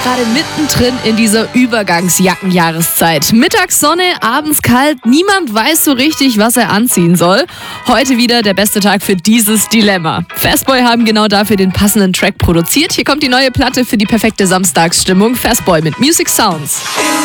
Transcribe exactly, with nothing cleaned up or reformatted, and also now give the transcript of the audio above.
gerade mittendrin in dieser Übergangsjackenjahreszeit. Mittags Sonne, abends kalt, niemand weiß so richtig, was er anziehen soll. Heute wieder der beste Tag für dieses Dilemma. Fastboy haben genau dafür den passenden Track produziert. Hier kommt die neue Platte für die perfekte Samstagsstimmung. Fastboy mit Music Sounds.